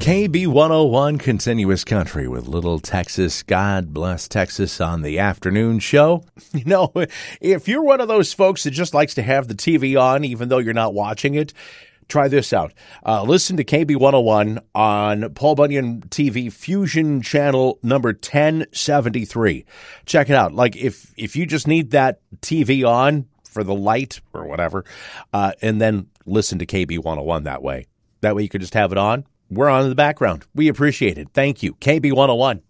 KB101 Continuous Country with Little Texas. God bless Texas on the afternoon show. You know, if you're one of those folks that just likes to have the TV on even though you're not watching it, try this out. Listen to KB101 on Paul Bunyan TV Fusion channel number 1073. Check it out. Like if you just need that TV on for the light or whatever, and then listen to KB101 that way. That way you could just have it on. We're on in the background. We appreciate it. Thank you. KB101.